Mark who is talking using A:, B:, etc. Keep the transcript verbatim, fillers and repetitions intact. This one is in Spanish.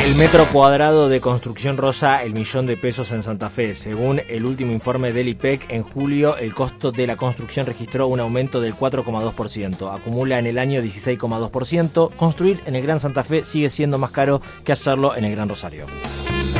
A: El metro cuadrado de construcción roza el millón de pesos en Santa Fe. Según el último informe del I P E C, en julio el costo de la construcción registró un aumento del cuatro coma dos por ciento. Acumula en el año dieciséis coma dos por ciento. Construir en el Gran Santa Fe sigue siendo más caro que hacerlo en el Gran Rosario.